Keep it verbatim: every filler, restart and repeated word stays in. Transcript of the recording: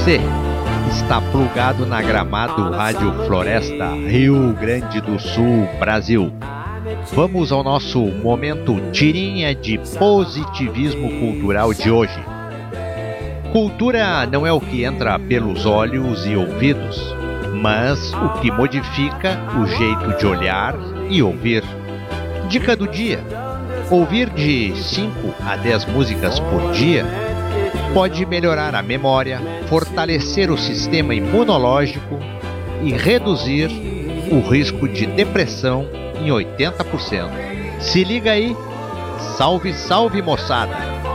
Você está plugado na Gramado Rádio Floresta, Rio Grande do Sul, Brasil. Vamos ao nosso momento tirinha de positivismo cultural de hoje. Cultura não é o que entra pelos olhos e ouvidos, mas o que modifica o jeito de olhar e ouvir. Dica do dia: ouvir de cinco a dez músicas por dia pode melhorar a memória, fortalecer o sistema imunológico e reduzir o risco de depressão em oitenta por cento. Se liga aí, salve, salve moçada!